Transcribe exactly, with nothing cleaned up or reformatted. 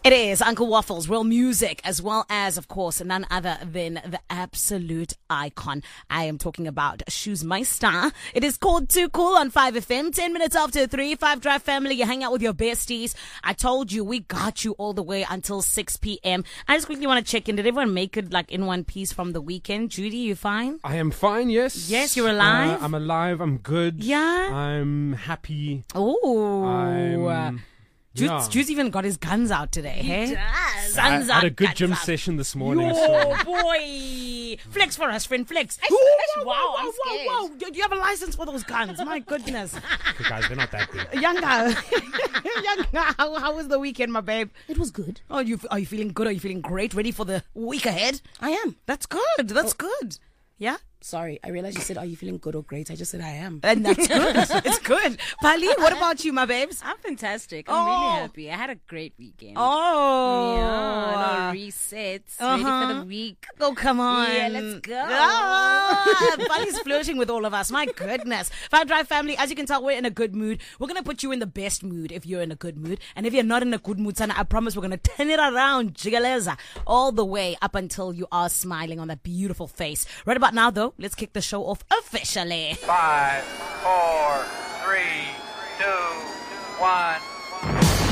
It is Uncle Waffles, real music, as well as, of course, none other than the absolute icon. I am talking about Shoesmeister. It is called Too Cool on five F M. Ten minutes after three, Five Drive family. You hang out with your besties. I told you we got you all the way until six p.m. I just quickly want to check in. Did everyone make it like in one piece from the weekend? Judy, you fine? I am fine. Yes. Yes, you're alive. Uh, I'm alive. I'm good. Yeah. I'm happy. Oh. I'm. Jude's, Yeah. Jude's even got his guns out today, He hey? does. I, Guns I had out, a good guns gym out. session this morning. Yo, So boy. Flex for us, friend, flex. Wow, Whoa, whoa, I'm whoa, scared. whoa, whoa. Do you have a license for those guns? My goodness. okay, guys, they're not that big. Younger. Younger. How, how was the weekend, my babe? It was good. Oh, you are you feeling good? Are you feeling great? Ready for the week ahead? I am. That's good. That's good. Yeah? Sorry, I realized you said, are you feeling good or great? I just said I am. And that's good. It's good. Pali, what about you, my babes? I'm fantastic. I'm Oh. really happy. I had a great weekend. Oh. Yeah, a lot of resets. Ready Uh-huh. for the week. Oh, come on. Yeah, let's go. Ah, Buddy's flirting with all of us. My goodness. Five Drive family, as you can tell, we're in a good mood. We're going to put you in the best mood if you're in a good mood. And if you're not in a good mood, Sana, I promise we're going to turn it around, jigaleza, all the way up until you are smiling on that beautiful face. Right about now, though, let's kick the show off officially. Five, four, three, two, one.